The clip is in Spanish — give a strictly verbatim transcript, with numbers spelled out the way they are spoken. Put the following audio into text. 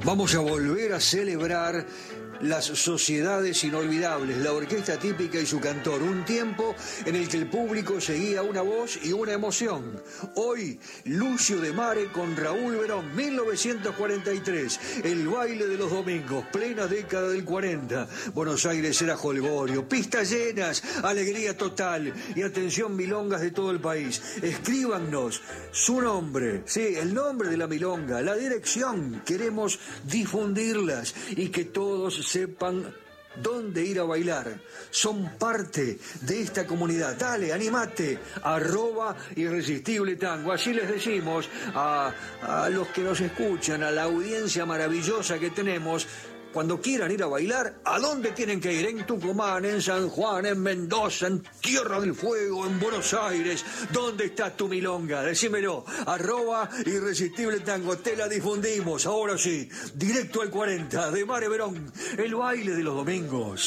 Vamos a volver a celebrar las sociedades inolvidables, la orquesta típica y su cantor, un tiempo en el que el público seguía una voz y una emoción. Hoy, Lucio de Mare con Raúl Verón, mil novecientos cuarenta y tres, el baile de los domingos, plena década del cuarenta. Buenos Aires era jolgorio, pistas llenas, alegría total y atención milongas de todo el país. Escríbanos su nombre, sí, el nombre de la milonga, la dirección, queremos difundirlas y que todos sepan dónde ir a bailar. Son parte de esta comunidad. Dale, animate, arroba Irresistible Tango. Así les decimos a, a los que nos escuchan, a la audiencia maravillosa que tenemos. Cuando quieran ir a bailar, ¿a dónde tienen que ir? En Tucumán, en San Juan, en Mendoza, en Tierra del Fuego, en Buenos Aires. ¿Dónde está tu milonga? Decímelo. Arroba Irresistible Tango. Te la difundimos. Ahora sí, directo al cuarenta de Mare Verón. El baile de los domingos.